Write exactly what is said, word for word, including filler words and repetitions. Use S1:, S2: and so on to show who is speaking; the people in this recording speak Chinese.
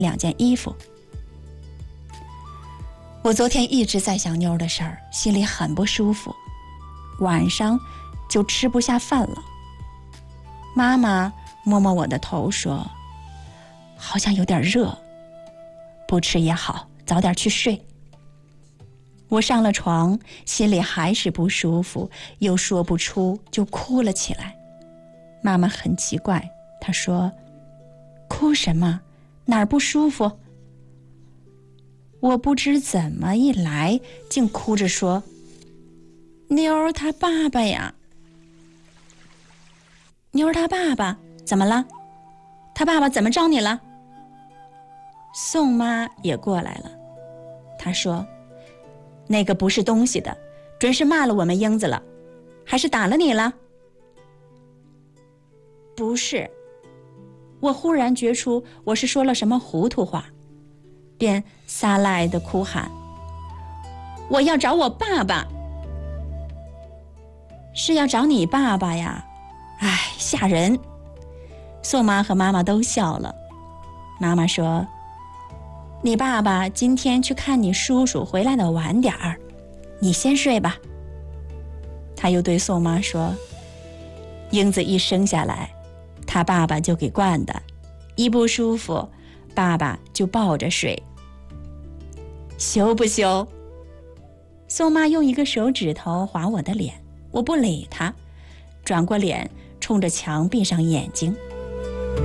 S1: 两件衣服。我昨天一直在想妞的事儿，心里很不舒服，晚上就吃不下饭了。妈妈摸摸我的头说，好像有点热，不吃也好，早点去睡。我上了床，心里还是不舒服，又说不出，就哭了起来。妈妈很奇怪，她说，哭什么？哪儿不舒服？我不知怎么一来，竟哭着说，妞儿她爸爸呀。妞儿她爸爸怎么了？她爸爸怎么招你了？宋妈也过来了，她说，那个不是东西的，准是骂了我们英子了，还是打了你了？不是。我忽然觉出我是说了什么糊涂话，便撒赖地哭喊，我要找我爸爸。是要找你爸爸呀？哎，吓人。宋妈和妈妈都笑了。妈妈说，你爸爸今天去看你叔叔，回来的晚点儿，你先睡吧。他又对宋妈说，英子一生下来，他爸爸就给惯的，一不舒服，爸爸就抱着睡。羞不羞？宋妈用一个手指头划我的脸，我不理她，转过脸冲着墙闭上眼睛。